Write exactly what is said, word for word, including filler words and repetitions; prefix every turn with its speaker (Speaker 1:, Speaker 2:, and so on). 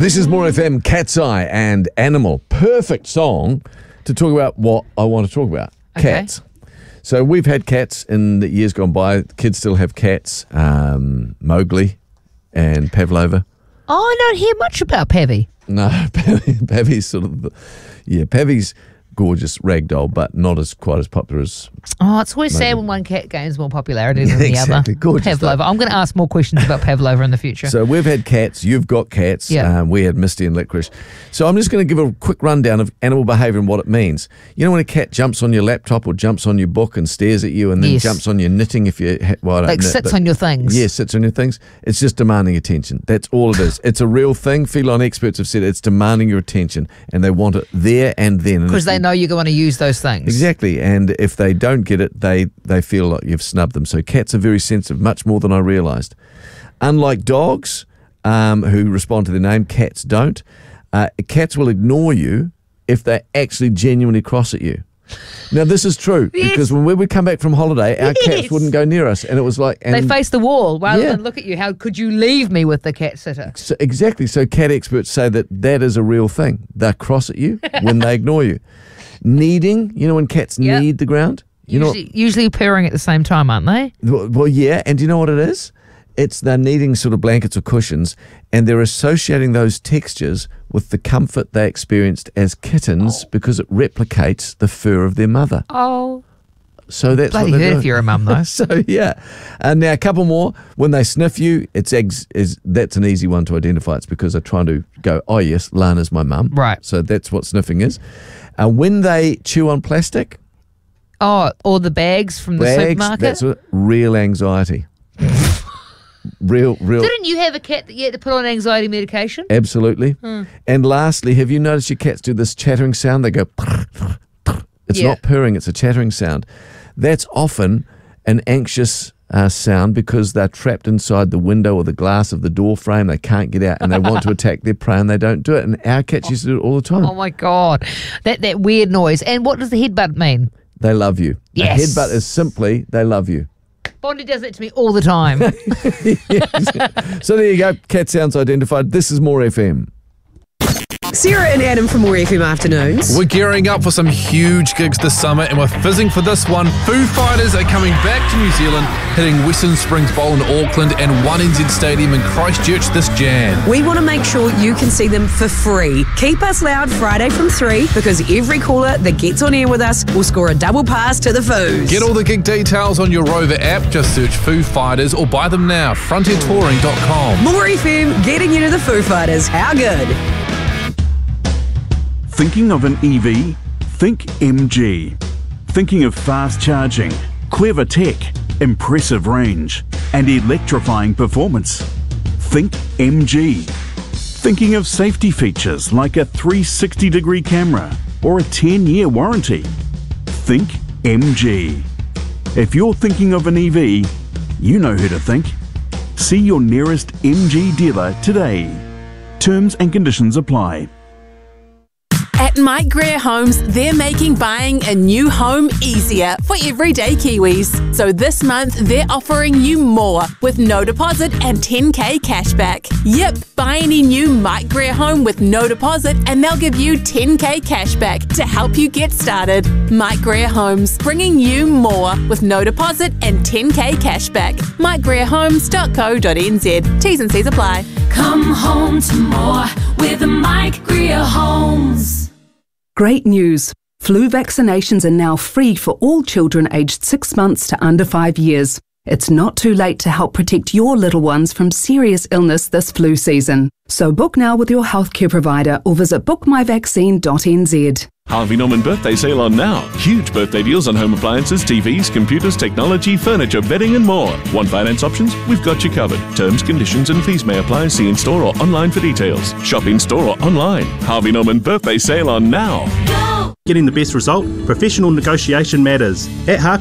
Speaker 1: This is More F M, Cat's Eye and Animal. Perfect song to talk about what I want to talk about.
Speaker 2: Okay.
Speaker 1: Cats. So we've had cats in the years gone by. Kids still have cats. Um, Mowgli and Pavlova.
Speaker 2: Oh, I don't hear much about Pavy.
Speaker 1: No, Pavy's sort of, yeah, Pavy's gorgeous ragdoll, but not as quite as popular as.
Speaker 2: Oh, it's always
Speaker 1: Maybe.
Speaker 2: sad when one cat gains more popularity than the
Speaker 1: Exactly.
Speaker 2: other.
Speaker 1: Gorgeous
Speaker 2: Pavlova.
Speaker 1: stuff.
Speaker 2: I'm going to ask more questions about Pavlova in the future.
Speaker 1: So we've had cats. You've got cats.
Speaker 2: Yeah.
Speaker 1: Um, we had Misty and Licorice. So I'm just going to give a quick rundown of animal behaviour and what it means. You know when a cat jumps on your laptop or jumps on your book and stares at you and then
Speaker 2: Yes.
Speaker 1: jumps on your knitting if you ha- well, I don't
Speaker 2: like
Speaker 1: knit,
Speaker 2: sits
Speaker 1: but-
Speaker 2: on your things.
Speaker 1: Yeah, sits on your things. It's just demanding attention. That's all it is. It's a real thing. Feline experts have said it's demanding your attention and they want it there and then. And
Speaker 2: Because
Speaker 1: if
Speaker 2: they
Speaker 1: you-
Speaker 2: know you're going to use those things.
Speaker 1: Exactly, and if they don't get it, they, they feel like you've snubbed them. So cats are very sensitive, much more than I realised. Unlike dogs, um, who respond to their name, cats don't. Uh, cats will ignore you if they actually genuinely cross at you. Now, this is true,
Speaker 2: Yes.
Speaker 1: because when we would come back from holiday, our
Speaker 2: Yes.
Speaker 1: cats wouldn't go near us, and it was like... And
Speaker 2: They face the wall rather
Speaker 1: Yeah.
Speaker 2: than look at you. How could you leave me with the cat sitter?
Speaker 1: So, exactly. So cat experts say that that is a real thing. They cross at you when they ignore you. Kneading, you know when cats
Speaker 2: Yep.
Speaker 1: knead the ground? You know,
Speaker 2: Usually, usually purring at the same time, aren't they?
Speaker 1: Well, well, yeah, and do you know what it is? It's they're needing sort of blankets or cushions, and they're associating those textures with the comfort they experienced as kittens because it replicates the fur of their mother.
Speaker 2: Oh,
Speaker 1: So that's
Speaker 2: bloody
Speaker 1: what they're
Speaker 2: hurt
Speaker 1: doing.
Speaker 2: if you're a mum, though.
Speaker 1: So yeah, and now a couple more. When they sniff you, it's eggs. Is that's an easy one to identify. It's because they're trying to go, oh yes, Lana's my mum.
Speaker 2: Right.
Speaker 1: So that's what sniffing is. And when they chew on plastic,
Speaker 2: Oh, or the bags from the
Speaker 1: bags,
Speaker 2: supermarket.
Speaker 1: that's what, real anxiety. real, real.
Speaker 2: Didn't you have a cat that you had to put on anxiety medication?
Speaker 1: Absolutely.
Speaker 2: Hmm.
Speaker 1: And lastly, have you noticed your cats do this chattering sound? They go, it's
Speaker 2: Yeah.
Speaker 1: not purring, it's a chattering sound. That's often an anxious uh, sound because they're trapped inside the window or the glass of the door frame. They can't get out and they want to attack their prey and they don't do it. And our cats used to do it all the time.
Speaker 2: Oh my God. That that weird noise. And what does the headbutt mean?
Speaker 1: They love you.
Speaker 2: Yes.
Speaker 1: A headbutt is simply, they love you.
Speaker 2: Bondi does it to me all the time.
Speaker 1: So there you go. Cat sounds identified. This is More F M.
Speaker 3: Sarah and Adam from More F M Afternoons.
Speaker 4: We're gearing up for some huge gigs this summer and we're fizzing for this one. Foo Fighters are coming back to New Zealand, hitting Western Springs Bowl in Auckland and one N Z Stadium in Christchurch this Jan.
Speaker 3: We want to make sure you can see them for free. Keep us loud Friday from three because every caller that gets on air with us will score a double pass to the Foos.
Speaker 4: Get all the gig details on your Rover app. Just search Foo Fighters or buy them now. frontier touring dot com.
Speaker 3: More F M getting you to the Foo Fighters. How good?
Speaker 5: Thinking of an E V? Think M G. Thinking of fast charging, clever tech, impressive range, and electrifying performance? Think M G. Thinking of safety features like a three sixty degree camera or a ten year warranty? Think M G. If you're thinking of an E V, you know who to think. See your nearest M G dealer today. Terms and conditions apply.
Speaker 6: At Mike Greer Homes, they're making buying a new home easier for everyday Kiwis. So this month, they're offering you more with no deposit and ten K cashback. Yep, buy any new Mike Greer home with no deposit and they'll give you ten K cashback to help you get started. Mike Greer Homes, bringing you more with no deposit and ten K cashback. mike greer homes dot co dot n z. T's and C's apply.
Speaker 7: Come home to more with Mike Greer Homes.
Speaker 8: Great news! Flu vaccinations are now free for all children aged six months to under five years. It's not too late to help protect your little ones from serious illness this flu season. So book now with your healthcare provider or visit book my vaccine dot n z.
Speaker 9: Harvey Norman birthday sale on now. Huge birthday deals on home appliances, T Vs, computers, technology, furniture, bedding and more. Want finance options? We've got you covered. Terms, conditions and fees may apply. See in store or online for details. Shop in store or online. Harvey Norman birthday sale on now.
Speaker 7: Go!
Speaker 10: Getting the best result? Professional negotiation matters. At Harcourt